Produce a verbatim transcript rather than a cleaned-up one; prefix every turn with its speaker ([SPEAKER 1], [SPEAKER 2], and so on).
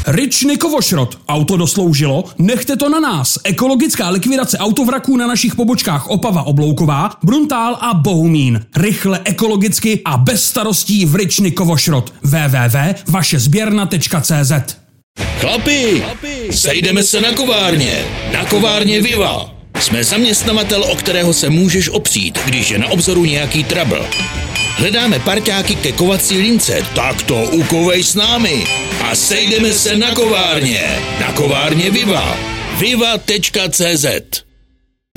[SPEAKER 1] Ričny Kovošrot. Auto dosloužilo? Nechte to na nás. Ekologická likvidace autovraků na našich pobočkách Opava Oblouková, Bruntál a Bohumín. Rychle, ekologicky a bez starostí v Ričny Kovošrot. w w w tečka vaše sběrna tečka c z.
[SPEAKER 2] Chlapi, sejdeme se na kovárně. Na kovárně Viva. Jsme zaměstnavatel, o kterého se můžeš opřít, když je na obzoru nějaký trouble. Hledáme parťáky ke kovací lince, tak to ukovej s námi. A sejdeme se na kovárně. Na kovárně Viva. viva tečka c z.